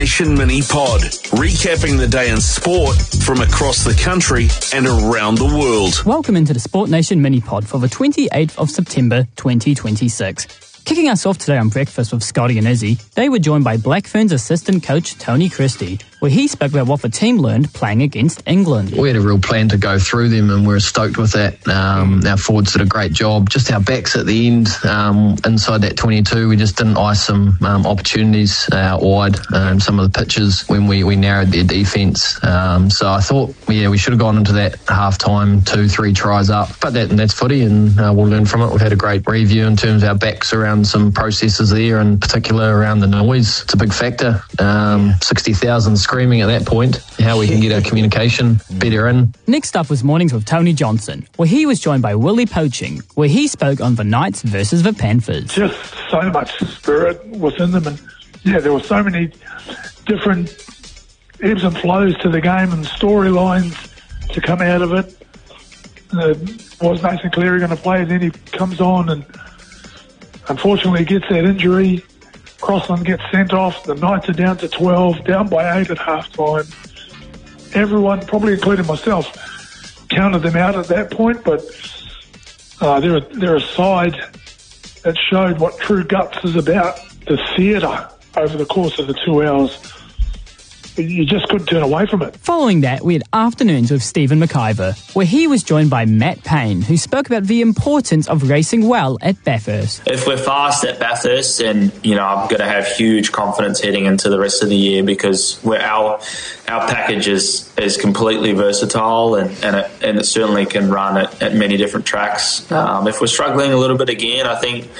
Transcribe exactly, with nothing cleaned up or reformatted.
Nation Mini Pod, recapping the day in sport from across the country and around the world. Welcome into the Sport Nation Mini Pod for the twenty-eighth of September twenty twenty-six. Kicking us off today on Breakfast with Scotty and Izzy, they were joined by Black Ferns assistant coach Tony Christie, where he spoke about what the team learned playing against England. We had a real plan to go through them and we were stoked with that. Um, our forwards did a great job. Just our backs at the end, um, inside that twenty-two, we just didn't ice some um, opportunities out wide, um, some of the pitches when we, we narrowed their defence. Um, so I thought, yeah, we should have gone into that half-time, two, three tries up. But that, that's footy and uh, we'll learn from it. We've had a great review in terms of our backs around some processes there, in particular around the noise. It's a big factor. Um, sixty thousand screaming at that point, how we can get our communication better in. Next up was Mornings with Tony Johnson, where he was joined by Willie Poaching, where he spoke on the Knights versus the Panthers. Just so much spirit within them, and yeah, there were so many different ebbs and flows to the game and storylines to come out of it. Uh, was Nathan Cleary going to play? Then he comes on and unfortunately gets that injury. Crossland gets sent off. The Knights are down to twelve, down by eight at half-time. Everyone, probably including myself, counted them out at that point, but uh, they're, a, they're a side that showed what true guts is about. The theatre over the course of the two hours. You just couldn't turn away from it. Following that, we had Afternoons with Stephen McIver, where he was joined by Matt Payne, who spoke about the importance of racing well at Bathurst. If we're fast at Bathurst, then, you know, I'm going to have huge confidence heading into the rest of the year because we're, our our package is, is completely versatile and, and, it, and it certainly can run at, at many different tracks. Um, if we're struggling a little bit again, I think